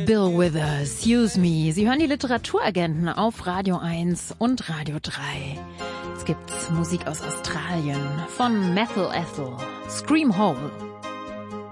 Bill Withers, Use Me. Sie hören die Literaturagenten auf Radio 1 und Radio 3. Jetzt gibt's Musik aus Australien von Methyl Ethel, Scream Hole.